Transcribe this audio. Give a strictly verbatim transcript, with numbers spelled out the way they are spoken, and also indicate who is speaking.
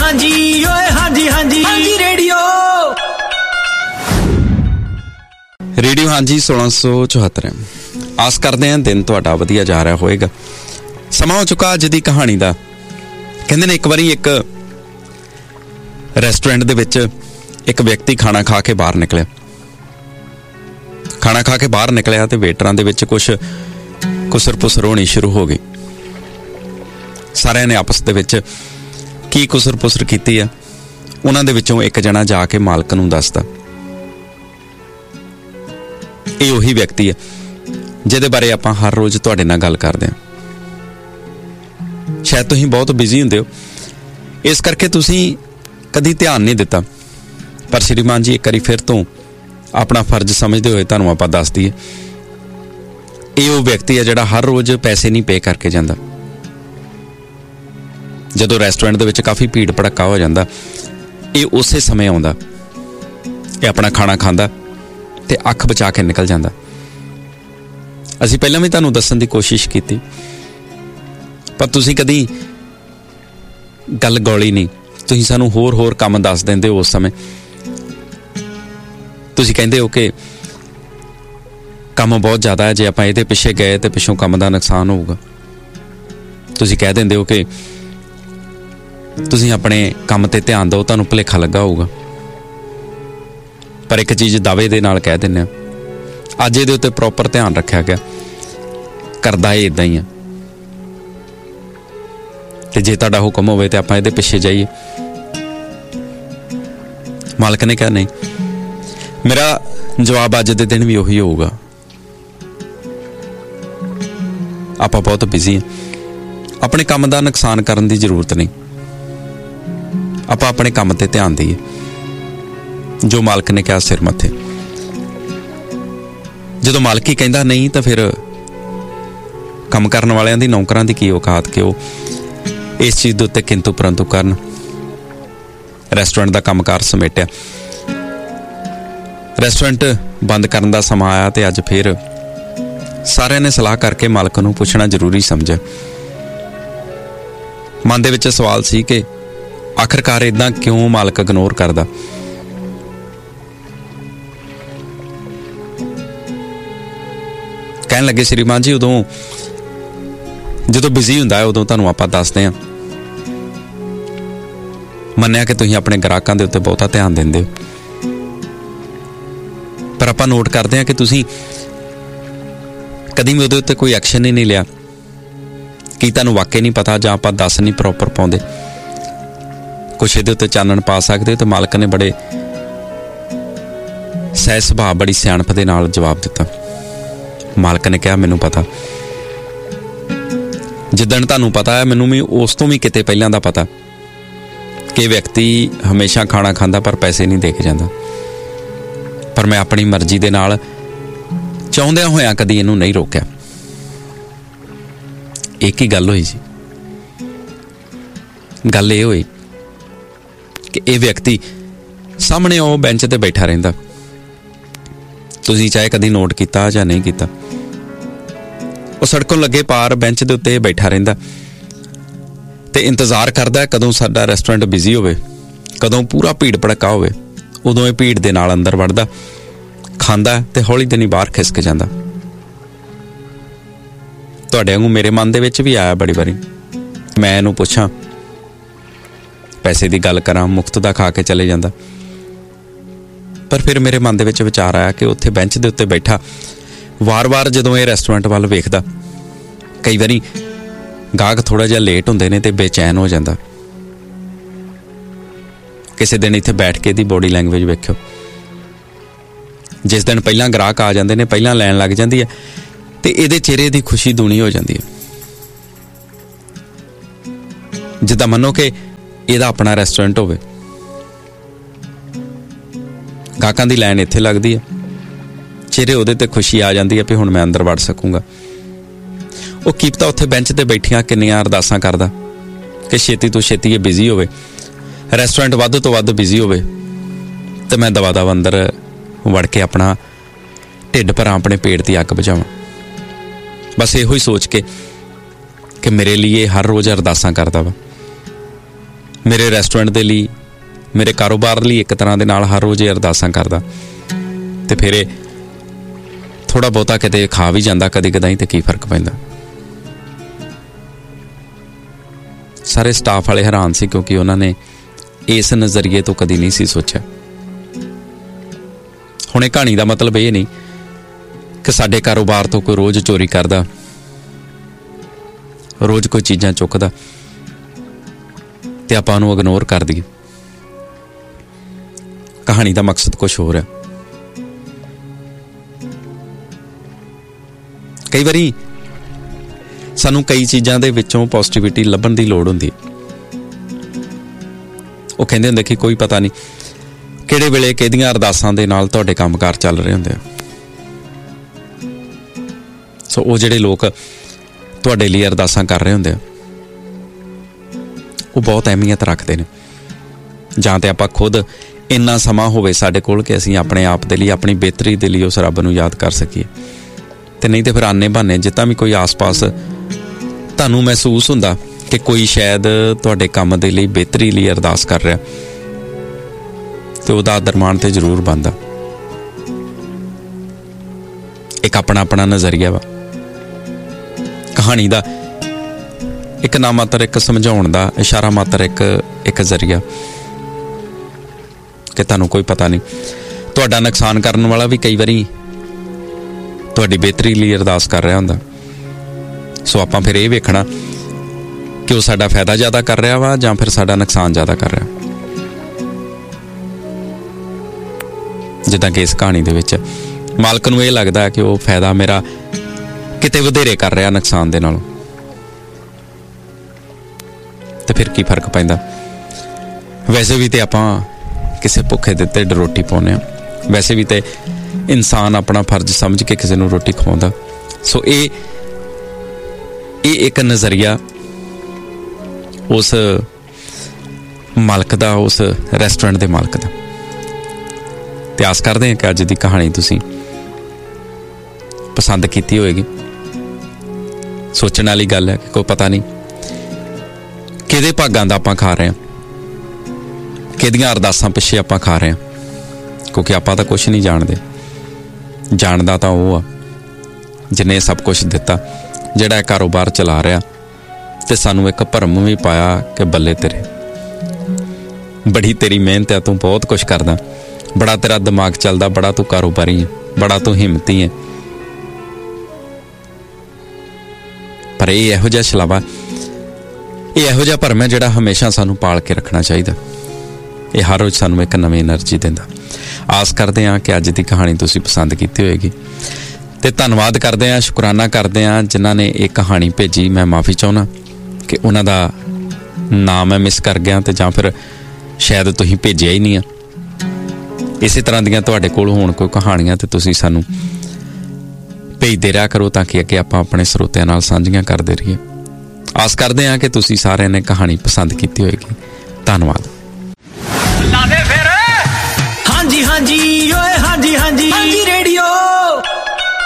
Speaker 1: ਹਾਂਜੀ ਓਏ ਹਾਂਜੀ ਹਾਂਜੀ ਹਾਂਜੀ ਰੇਡੀਓ
Speaker 2: ਰੇਡੀਓ ਹਾਂਜੀ सोलह सौ चौहत्तर। ਆਸ ਕਰਦੇ ਹਾਂ ਦਿਨ ਤੁਹਾਡਾ ਵਧੀਆ ਜਾ ਰਿਹਾ ਹੋਏਗਾ। ਸਮਾਂ ਹੋ ਚੁੱਕਾ ਅੱਜ ਦੀ ਕਹਾਣੀ ਦਾ। ਕਹਿੰਦੇ ਨੇ ਇੱਕ ਵਾਰੀ ਇੱਕ ਰੈਸਟੋਰੈਂਟ ਦੇ ਵਿੱਚ ਇੱਕ ਵਿਅਕਤੀ ਖਾਣਾ ਖਾ ਕੇ ਬਾਹਰ ਨਿਕਲਿਆ ਖਾਣਾ ਖਾ ਕੇ ਬਾਹਰ ਨਿਕਲਿਆ ਤੇ ਵੇਟਰਾਂ ਦੇ ਵਿੱਚ ਕੁਛ ਕੁਸਰ ਪੁਸਰ ਹੋਣੀ ਸ਼ੁਰੂ ਹੋ ਗਈ। ਸਾਰਿਆਂ ਨੇ ਆਪਸ ਦੇ ਵਿੱਚ ਕੀ ਕੁਸਰ ਪੁਸਰ ਕੀਤੀ ਆ। ਉਹਨਾਂ ਦੇ ਵਿੱਚੋਂ ਇੱਕ ਜਣਾ ਜਾ ਕੇ ਮਾਲਕ ਨੂੰ ਦੱਸਦਾ। ਇਹ ਉਹੀ ਵਿਅਕਤੀ ਹੈ ਜਿਹਦੇ ਬਾਰੇ ਆਪਾਂ ਹਰ ਰੋਜ਼ ਤੁਹਾਡੇ ਨਾਲ ਗੱਲ ਕਰਦੇ ਹਾਂ। ਸ਼ਾਇਦ ਤੁਸੀਂ ਬਹੁਤ ਬਿਜ਼ੀ ਹੁੰਦੇ ਹੋ, ਇਸ ਕਰਕੇ ਤੁਸੀਂ ਕਦੀ ਧਿਆਨ ਨਹੀਂ ਦਿੱਤਾ, ਪਰ ਸ਼੍ਰੀਮਾਨ ਜੀ ਇੱਕ ਵਾਰੀ ਫਿਰ ਤੋਂ ਆਪਣਾ ਫਰਜ਼ ਸਮਝਦੇ ਹੋਏ ਤੁਹਾਨੂੰ ਆਪਾਂ ਦੱਸ ਦਈਏ। ਇਹ ਉਹ ਵਿਅਕਤੀ ਹੈ ਜਿਹੜਾ ਹਰ ਰੋਜ਼ ਪੈਸੇ ਨਹੀਂ ਪੇ ਕਰਕੇ ਜਾਂਦਾ। ਜਦੋਂ ਰੈਸਟੋਰੈਂਟ ਦੇ ਵਿੱਚ ਕਾਫੀ ਭੀੜ ਭੜੱਕਾ ਹੋ ਜਾਂਦਾ, ਇਹ ਉਸੇ ਸਮੇਂ ਆਉਂਦਾ। ਇਹ ਆਪਣਾ ਖਾਣਾ ਖਾਂਦਾ ਤੇ ਅੱਖ ਬਚਾ ਕੇ ਨਿਕਲ ਜਾਂਦਾ। ਅਸੀਂ ਪਹਿਲਾਂ ਵੀ ਤੁਹਾਨੂੰ ਦੱਸਣ ਦੀ ਕੋਸ਼ਿਸ਼ ਕੀਤੀ, ਪਰ ਤੁਸੀਂ ਕਦੀ ਗੱਲ ਗੌਲੀ ਨਹੀਂ। ਤੁਸੀਂ ਸਾਨੂੰ ਹੋਰ ਹੋਰ ਕੰਮ ਦੱਸ ਦਿੰਦੇ ਹੋ। ਉਸ ਸਮੇਂ ਤੁਸੀਂ ਕਹਿੰਦੇ ਹੋ ਕਿ ਕੰਮ ਬਹੁਤ ਜ਼ਿਆਦਾ ਹੈ, ਜੇ ਆਪਾਂ ਇਹਦੇ ਪਿੱਛੇ ਗਏ ਤੇ ਪਿੱਛੋਂ ਕੰਮ ਦਾ ਨੁਕਸਾਨ ਹੋਊਗਾ। ਤੁਸੀਂ ਕਹਿ ਦਿੰਦੇ ਹੋ ਕਿ ਤੁਸੀਂ ਆਪਣੇ ਕੰਮ ਤੇ ਧਿਆਨ ਦਿਓ, ਤੁਹਾਨੂੰ ਭੁਲੇਖਾ ਲੱਗਾ ਹੋਊਗਾ। ਪਰ ਇੱਕ ਚੀਜ਼ ਦਾਅਵੇ ਦੇ ਨਾਲ ਕਹਿ ਦਿੰਦੇ ਹਾਂ, ਅੱਜ ਇਹਦੇ ਉੱਤੇ ਪ੍ਰੋਪਰ ਧਿਆਨ ਰੱਖਿਆ ਗਿਆ। ਕਰਦਾ ਇਹ ਇੱਦਾਂ ਹੀ ਆ, ਤੇ ਜੇ ਤੁਹਾਡਾ ਹੁਕਮ ਹੋਵੇ ਤੇ ਆਪਾਂ ਇਹਦੇ ਪਿੱਛੇ ਜਾਈਏ। ਮਾਲਕ ਨੇ ਕਿਹਾ ਨਹੀਂ। ਮੇਰਾ ਜਵਾਬ ਅੱਜ ਦੇ ਦਿਨ ਵੀ ਉਹੀ ਹੋਊਗਾ। ਆਪਾਂ ਬਹੁਤ ਬਿਜ਼ੀ ਹਾਂ, ਆਪਣੇ ਕੰਮ ਦਾ ਨੁਕਸਾਨ ਕਰਨ ਦੀ ਜ਼ਰੂਰਤ ਨਹੀਂ। ਆਪਾਂ ਆਪਣੇ ਕੰਮ ਤੇ ਧਿਆਨ ਦੇਈਏ। ਜੋ ਮਾਲਕ ਨੇ ਕਿਹਾ ਸਿਰ ਮੱਥੇ। ਜਦੋਂ ਮਾਲਕ ਹੀ ਕਹਿੰਦਾ ਨਹੀਂ ਤਾਂ ਫਿਰ ਕੰਮ ਕਰਨ ਵਾਲਿਆਂ ਦੀ, ਨੌਕਰਾਂ ਦੀ ਕੀ ਔਕਾਤ ਕਿ ਉਹ ਇਸ ਚੀਜ਼ ਦੇ ਉੱਤੇ ਕਿੰਤੂ ਪਰੰਤੂ ਕਰਨ। ਰੈਸਟੋਰੈਂਟ ਦਾ ਕੰਮਕਾਰ ਸਮੇਟਿਆ, ਰੈਸਟੋਰੈਂਟ ਬੰਦ ਕਰਨ ਦਾ ਸਮਾਂ ਆਇਆ ਤੇ ਅੱਜ ਫਿਰ ਸਾਰਿਆਂ ਨੇ ਸਲਾਹ ਕਰਕੇ ਮਾਲਕ ਨੂੰ ਪੁੱਛਣਾ ਜ਼ਰੂਰੀ ਸਮਝਿਆ। ਮਨ ਦੇ ਵਿੱਚ ਸਵਾਲ ਸੀ ਕਿ ਆਖਰਕਾਰ ਏਦਾਂ ਕਿਉਂ ਮਾਲਕ ਇਗਨੋਰ ਕਰਦਾ। ਕਹਿਣ ਲੱਗੇ ਸ਼੍ਰੀਮਾਨ ਜੀ, ਉਦੋਂ ਜਦੋਂ ਬਿਜ਼ੀ ਹੁੰਦਾ ਹੈ ਉਦੋਂ ਤੁਹਾਨੂੰ ਆਪਾਂ ਦੱਸਦੇ ਹਾਂ। ਮੰਨਿਆ ਕਿ ਤੁਸੀਂ ਆਪਣੇ ਗ੍ਰਾਹਕਾਂ ਦੇ ਉੱਤੇ ਬਹੁਤਾ ਧਿਆਨ ਦਿੰਦੇ ਹੋ, ਪਰ ਆਪਾਂ ਨੋਟ ਕਰਦੇ ਹਾਂ ਕਿ ਤੁਸੀਂ ਕਦੀ ਵੀ ਉਹਦੇ ਉੱਤੇ ਕੋਈ ਐਕਸ਼ਨ ਹੀ ਨਹੀਂ ਲਿਆ। ਕੀ ਤੁਹਾਨੂੰ ਵਾਕਈ ਨਹੀਂ ਪਤਾ, ਜਾਂ ਆਪਾਂ ਦੱਸ ਨਹੀਂ ਪ੍ਰੋਪਰ ਪਾਉਂਦੇ? ਕੁਛ ਇਹਦੇ ਉੱਤੇ ਚਾਨਣ ਪਾ ਸਕਦੇ ਹੋ। ਤੇ ਮਾਲਕ ਨੇ ਬੜੇ ਸਹਿਜ ਸੁਭਾਅ, ਬੜੀ ਸਿਆਣਪ ਦੇ ਨਾਲ ਜਵਾਬ ਦਿੱਤਾ। ਮਾਲਕ ਨੇ ਕਿਹਾ ਮੈਨੂੰ ਪਤਾ, ਜਿੱਦਣ ਤੁਹਾਨੂੰ ਪਤਾ ਹੈ ਮੈਨੂੰ ਵੀ ਉਸ ਤੋਂ ਵੀ ਕਿਤੇ ਪਹਿਲਾਂ ਦਾ ਪਤਾ ਕਿ ਵਿਅਕਤੀ ਹਮੇਸ਼ਾ ਖਾਣਾ ਖਾਂਦਾ ਪਰ ਪੈਸੇ ਨਹੀਂ ਦੇ ਕੇ ਜਾਂਦਾ। ਪਰ ਮੈਂ ਆਪਣੀ ਮਰਜ਼ੀ ਦੇ ਨਾਲ ਚਾਹੁੰਦਿਆਂ ਹੋਇਆਂ ਕਦੀ ਇਹਨੂੰ ਨਹੀਂ ਰੋਕਿਆ। ਇੱਕ ਹੀ ਗੱਲ ਹੋਈ ਸੀ। ਗੱਲ ਇਹ ਹੋਈ ਕਿ ਇਹ ਵਿਅਕਤੀ ਸਾਹਮਣੇ ਉਹ ਬੈਂਚ ਤੇ ਬੈਠਾ ਰਹਿੰਦਾ। ਤੁਸੀਂ ਚਾਹੇ ਕਦੀ ਨੋਟ ਕੀਤਾ ਜਾਂ ਨਹੀਂ ਕੀਤਾ, ਉਹ ਸੜਕੋਂ ਲੱਗੇ ਪਾਰ ਬੈਂਚ ਦੇ ਉੱਤੇ ਬੈਠਾ ਰਹਿੰਦਾ ਤੇ ਇੰਤਜ਼ਾਰ ਕਰਦਾ ਕਦੋਂ ਸਾਡਾ ਰੈਸਟੋਰੈਂਟ ਬਿਜ਼ੀ ਹੋਵੇ, ਕਦੋਂ ਪੂਰਾ ਭੀੜ ਭੜੱਕਾ ਹੋਵੇ। ਉਦੋਂ ਇਹ ਭੀੜ ਦੇ ਨਾਲ ਅੰਦਰ ਵੜਦਾ, ਖਾਂਦਾ ਤੇ ਹੌਲੀ ਦਿਨੀ ਬਾਹਰ ਖਿਸਕ ਜਾਂਦਾ। ਤੁਹਾਡੇ ਵਾਂਗੂ ਮੇਰੇ ਮਨ ਦੇ ਵਿੱਚ ਵੀ ਆਇਆ ਬੜੀ ਵਾਰੀ, ਮੈਂ ਇਹਨੂੰ ਪੁੱਛਾਂ, ਪੈਸੇ ਦੀ ਗੱਲ ਕਰਾਂ, ਮੁਫਤ ਦਾ ਖਾ ਕੇ ਚਲੇ ਜਾਂਦਾ। ਪਰ ਫਿਰ ਮੇਰੇ ਮਨ ਦੇ ਵਿੱਚ ਵਿਚਾਰ ਆਇਆ ਕਿ ਉੱਥੇ ਬੈਂਚ ਦੇ ਉੱਤੇ ਬੈਠਾ ਵਾਰ-ਵਾਰ ਜਦੋਂ ਇਹ ਰੈਸਟੋਰੈਂਟ ਵੱਲ ਵੇਖਦਾ, ਕਈ ਵਾਰੀ ਗਾਹਕ ਥੋੜ੍ਹਾ ਜਿਹਾ ਲੇਟ ਹੁੰਦੇ ਨੇ ਤੇ ਬੇਚੈਨ ਹੋ ਜਾਂਦਾ। ਕਿਸੇ ਦਿਨ ਇੱਥੇ ਬੈਠ ਕੇ ਇਹਦੀ ਬੋਡੀ ਲੈਂਗੁਏਜ ਵੇਖਿਓ। ਜਿਸ ਦਿਨ ਪਹਿਲਾਂ ਗਾਹਕ ਆ ਜਾਂਦੇ ਨੇ, ਪਹਿਲਾਂ ਲੈਣ ਲੱਗ ਜਾਂਦੀ ਹੈ ਤੇ ਇਹਦੇ ਚਿਹਰੇ ਦੀ ਖੁਸ਼ੀ ਦੂਣੀ ਹੋ ਜਾਂਦੀ ਹੈ। ਜਿੱਦਾਂ ਮੰਨੋ ਕਿ ਇਹਦਾ ਆਪਣਾ ਰੈਸਟੋਰੈਂਟ ਹੋਵੇ। ਗਾਹਕਾਂ ਦੀ ਲਾਈਨ ਇੱਥੇ ਲੱਗਦੀ ਹੈ, ਚਿਹਰੇ ਉਹਦੇ ਤੇ ਖੁਸ਼ੀ ਆ ਜਾਂਦੀ ਹੈ ਵੀ ਹੁਣ ਮੈਂ ਅੰਦਰ ਵੜ ਸਕੂੰਗਾ। ਉਹ ਕੀ ਪਤਾ ਉੱਥੇ ਬੈਂਚ ਤੇ ਬੈਠੀਆਂ ਕਿੰਨੀਆਂ ਅਰਦਾਸਾਂ ਕਰਦਾ ਕਿ ਛੇਤੀ ਤੋਂ ਛੇਤੀ ਇਹ ਬਿਜ਼ੀ ਹੋਵੇ, ਰੈਸਟੋਰੈਂਟ ਵੱਧ ਤੋਂ ਵੱਧ ਬਿਜ਼ੀ ਹੋਵੇ ਤੇ ਮੈਂ ਦਵਾ ਦਵਾ ਅੰਦਰ ਵੜ ਕੇ ਆਪਣਾ ਢਿੱਡ ਭਰਾਂ, ਆਪਣੇ ਪੇਟ ਦੀ ਅੱਗ ਬੁਝਾਵਾਂ। ਬਸ ਇਹੋ ਹੀ ਸੋਚ ਕੇ ਕਿ ਮੇਰੇ ਲਈ ਹਰ ਰੋਜ਼ ਅਰਦਾਸਾਂ ਕਰਦਾ ਵਾ, ਮੇਰੇ ਰੈਸਟੋਰੈਂਟ ਦੇ ਲਈ, ਮੇਰੇ ਕਾਰੋਬਾਰ ਲਈ ਇੱਕ ਤਰ੍ਹਾਂ ਦੇ ਨਾਲ ਹਰ ਰੋਜ਼ ਇਹ ਅਰਦਾਸਾਂ ਕਰਦਾ, ਤੇ ਫਿਰ ਇਹ ਥੋੜ੍ਹਾ ਬਹੁਤਾ ਕਿਤੇ ਖਾ ਵੀ ਜਾਂਦਾ ਕਦੀ ਕਦਾਈ, ਤੇ ਕੀ ਫਰਕ ਪੈਂਦਾ। ਸਾਰੇ ਸਟਾਫ ਵਾਲੇ ਹੈਰਾਨ ਸੀ, ਕਿਉਂਕਿ ਉਹਨਾਂ ਨੇ ਇਸ ਨਜ਼ਰੀਏ ਤੋਂ ਕਦੀ ਨਹੀਂ ਸੀ ਸੋਚਿਆ। ਹੁਣ ਇਹ ਕਹਾਣੀ ਦਾ ਮਤਲਬ ਇਹ ਨਹੀਂ ਕਿ ਸਾਡੇ ਕਾਰੋਬਾਰ ਤੋਂ ਕੋਈ ਰੋਜ਼ ਚੋਰੀ ਕਰਦਾ, ਰੋਜ਼ ਕੋਈ ਚੀਜ਼ਾਂ ਚੁੱਕਦਾ ਤੇ ਆਪਾਂ ਉਹਨੂੰ ਇਗਨੋਰ ਕਰ ਦਈਏ। ਕਹਾਣੀ ਦਾ ਮਕਸਦ ਕੁਛ ਹੋਰ ਹੈ। ਕਈ ਵਾਰੀ ਸਾਨੂੰ ਕਈ ਚੀਜ਼ਾਂ ਦੇ ਵਿੱਚੋਂ ਪੋਜ਼ਿਟਿਵਿਟੀ ਲੱਭਣ ਦੀ ਲੋੜ ਹੁੰਦੀ ਹੈ। ਉਹ ਕਹਿੰਦੇ ਹੁੰਦੇ ਕਿ ਕੋਈ ਪਤਾ ਨਹੀਂ ਕਿਹੜੇ ਵੇਲੇ ਕਿਹਦੀਆਂ ਅਰਦਾਸਾਂ ਦੇ ਨਾਲ ਤੁਹਾਡੇ ਕੰਮਕਾਰ ਚੱਲ ਰਹੇ ਹੁੰਦੇ ਆ। ਸੋ ਉਹ ਜਿਹੜੇ ਲੋਕ ਤੁਹਾਡੇ ਲਈ ਅਰਦਾਸਾਂ ਕਰ ਰਹੇ ਹੁੰਦੇ ਆ, ਉਹ ਬਹੁਤ ਅਹਿਮੀਅਤ ਰੱਖਦੇ ਨੇ। ਜਾਂ ਤੇ ਆਪਾਂ ਖੁਦ ਇੰਨਾ ਸਮਾਂ ਹੋਵੇ ਸਾਡੇ ਕੋਲ ਕਿ ਅਸੀਂ ਆਪਣੇ ਆਪ ਦੇ ਲਈ, ਆਪਣੀ ਬਿਹਤਰੀ ਦੇ ਲਈ ਉਸ ਰੱਬ ਨੂੰ ਯਾਦ ਕਰ ਸਕੀਏ, ਤੇ ਨਹੀਂ ਤੇ ਫਿਰ ਆਨੇ ਬਹਾਨੇ ਜਿੱਦਾਂ ਵੀ ਕੋਈ ਆਸ-ਪਾਸ ਤੁਹਾਨੂੰ ਮਹਿਸੂਸ ਹੁੰਦਾ ਕਿ ਕੋਈ ਸ਼ਾਇਦ ਤੁਹਾਡੇ ਕੰਮ ਦੇ ਲਈ, ਬਿਹਤਰੀ ਲਈ ਅਰਦਾਸ ਕਰ ਰਿਹਾ, ਤੇ ਉਹਦਾ ਆਦਰ-ਮਾਣ ਤੇ ਜ਼ਰੂਰ ਬਣਦਾ। ਇੱਕ ਆਪਣਾ ਆਪਣਾ ਨਜ਼ਰੀਆ ਵਾ। ਕਹਾਣੀ ਦਾ ਇੱਕ ਨਾ ਮਾਤਰ ਇੱਕ ਸਮਝਾਉਣ ਦਾ ਇਸ਼ਾਰਾ ਮਾਤਰ ਇੱਕ ਇੱਕ ਜ਼ਰੀਆ ਕਿ ਤੁਹਾਨੂੰ ਕੋਈ ਪਤਾ ਨਹੀਂ, ਤੁਹਾਡਾ ਨੁਕਸਾਨ ਕਰਨ ਵਾਲਾ ਵੀ ਕਈ ਵਾਰੀ ਤੁਹਾਡੀ ਬਿਹਤਰੀ ਲਈ ਅਰਦਾਸ ਕਰ ਰਿਹਾ ਹੁੰਦਾ। ਸੋ ਆਪਾਂ ਫਿਰ ਇਹ ਵੇਖਣਾ ਕਿ ਉਹ ਸਾਡਾ ਫਾਇਦਾ ਜ਼ਿਆਦਾ ਕਰ ਰਿਹਾ ਵਾ ਜਾਂ ਫਿਰ ਸਾਡਾ ਨੁਕਸਾਨ ਜ਼ਿਆਦਾ ਕਰ ਰਿਹਾ। ਜਿੱਦਾਂ ਕਿ ਇਸ ਕਹਾਣੀ ਦੇ ਵਿੱਚ ਮਾਲਕ ਨੂੰ ਇਹ ਲੱਗਦਾ ਕਿ ਉਹ ਫਾਇਦਾ ਮੇਰਾ ਕਿਤੇ ਵਧੇਰੇ ਕਰ ਰਿਹਾ ਨੁਕਸਾਨ ਦੇ ਨਾਲੋਂ, ਤੇ ਫਿਰ ਕੀ ਫਰਕ ਪੈਂਦਾ। ਵੈਸੇ ਵੀ ਤੇ ਆਪਾਂ ਕਿਸੇ ਭੁੱਖੇ ਦਿੱਤੇ ਰੋਟੀ ਪਾਉਂਦੇ ਹਾਂ, ਵੈਸੇ ਵੀ ਤੇ ਇਨਸਾਨ ਆਪਣਾ ਫਰਜ਼ ਸਮਝ ਕੇ ਕਿਸੇ ਨੂੰ ਰੋਟੀ ਖਵਾਉਂਦਾ। ਸੋ ਇਹ ਇਹ ਇੱਕ ਨਜ਼ਰੀਆ ਉਸ ਮਾਲਕ ਦਾ, ਉਸ ਰੈਸਟੋਰੈਂਟ ਦੇ ਮਾਲਕ ਦਾ। ਤੇ ਆਸ ਕਰਦੇ ਹਾਂ ਕਿ ਅੱਜ ਦੀ ਕਹਾਣੀ ਤੁਸੀਂ ਪਸੰਦ ਕੀਤੀ ਹੋਏਗੀ। ਸੋਚਣ ਵਾਲੀ ਗੱਲ ਹੈ ਕਿ ਕੋਈ ਪਤਾ ਨਹੀਂ ਕਿਹਦੇ ਭਾਗਾਂ ਦਾ ਆਪਾਂ ਖਾ ਰਹੇ ਹਾਂ, ਕਿਹਦੀਆਂ ਅਰਦਾਸਾਂ ਪਿੱਛੇ ਆਪਾਂ ਖਾ ਰਹੇ ਹਾਂ, ਕਿਉਂਕਿ ਆਪਾਂ ਤਾਂ ਕੁਛ ਨਹੀਂ ਜਾਣਦੇ। ਜਾਣਦਾ ਤਾਂ ਉਹ ਆ ਜਿਹਨੇ ਸਭ ਕੁਛ ਦਿੱਤਾ, ਜਿਹੜਾ ਇਹ ਕਾਰੋਬਾਰ ਚਲਾ ਰਿਹਾ, ਤੇ ਸਾਨੂੰ ਇੱਕ ਭਰਮ ਵੀ ਪਾਇਆ ਕਿ ਬੱਲੇ ਤੇਰੇ, ਬੜੀ ਤੇਰੀ ਮਿਹਨਤ ਹੈ, ਤੂੰ ਬਹੁਤ ਕੁਛ ਕਰਦਾ, ਬੜਾ ਤੇਰਾ ਦਿਮਾਗ ਚੱਲਦਾ, ਬੜਾ ਤੂੰ ਕਾਰੋਬਾਰੀ ਹੈ, ਬੜਾ ਤੂੰ ਹਿੰਮਤੀ ਹੈ। ਪਰ ਇਹ ਇਹੋ ਜਿਹਾ ਛਲਾਵਾ, ਇਹ ਇਹੋ ਜਿਹਾ ਭਰਮ ਹੈ ਜਿਹੜਾ ਹਮੇਸ਼ਾ ਸਾਨੂੰ ਪਾਲ ਕੇ ਰੱਖਣਾ ਚਾਹੀਦਾ। ਇਹ ਹਰ ਰੋਜ਼ ਸਾਨੂੰ ਇੱਕ ਨਵੀਂ ਐਨਰਜੀ ਦਿੰਦਾ। ਆਸ ਕਰਦੇ ਹਾਂ ਕਿ ਅੱਜ ਦੀ ਕਹਾਣੀ ਤੁਸੀਂ ਪਸੰਦ ਕੀਤੀ ਹੋਏਗੀ, ਤੇ ਧੰਨਵਾਦ ਕਰਦੇ ਹਾਂ, ਸ਼ੁਕਰਾਨਾ ਕਰਦੇ ਹਾਂ ਜਿਨ੍ਹਾਂ ਨੇ ਇਹ ਕਹਾਣੀ ਭੇਜੀ। ਮੈਂ ਮਾਫੀ ਚਾਹੁੰਦਾ ਕਿ ਉਹਨਾਂ ਦਾ ਨਾਮ ਮੈਂ ਮਿਸ ਕਰ ਗਿਆ, ਤੇ ਜਾਂ ਫਿਰ ਸ਼ਾਇਦ ਤੁਸੀਂ ਭੇਜਿਆ ਹੀ ਨਹੀਂ ਆ। ਇਸੇ ਤਰ੍ਹਾਂ ਦੀਆਂ ਤੁਹਾਡੇ ਕੋਲ ਹੋਣ ਕੋਈ ਕਹਾਣੀਆਂ ਤੇ ਤੁਸੀਂ ਸਾਨੂੰ ਭੇਜਦੇ ਰਿਹਾ ਕਰੋ, ਤਾਂ ਕਿ ਅੱਗੇ ਆਪਾਂ ਆਪਣੇ ਸਰੋਤਿਆਂ ਨਾਲ ਸਾਂਝੀਆਂ ਕਰਦੇ ਰਹੀਏ। ਆਸ ਕਰਦੇ ਹਾਂ ਕਿ ਤੁਸੀਂ ਸਾਰਿਆਂ ਨੇ ਕਹਾਣੀ ਪਸੰਦ ਕੀਤੀ ਹੋਏਗੀ। ਧੰਨਵਾਦ।
Speaker 1: ਹਾਂਜੀ ਹਾਂਜੀ ਓਏ ਹਾਂਜੀ ਹਾਂਜੀ